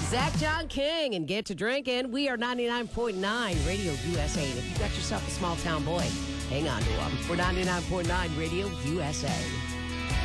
Zach John King and Get to Drinking. We are 99.9 Radio USA. And if you got yourself a small town boy, hang on to them. We're 99.9 Radio USA.